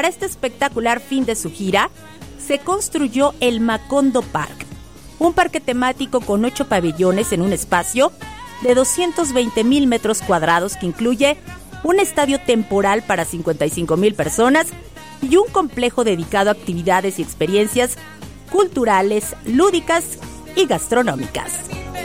para este espectacular fin de su gira, se construyó el Macondo Park, un parque temático con 8 pabellones en un espacio de 220,000 metros cuadrados que incluye un estadio temporal para 55,000 personas y un complejo dedicado a actividades y experiencias culturales, lúdicas y gastronómicas.